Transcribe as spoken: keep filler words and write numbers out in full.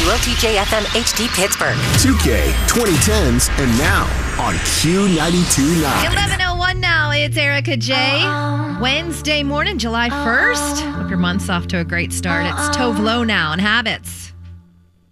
W O T J F M H D Pittsburgh. two K, twenty tens, and now on Q ninety-two point nine. eleven oh one now. It's Erica J. Wednesday morning, July first. Hope your month's off to a great start. It's Tove Lo now and Habits.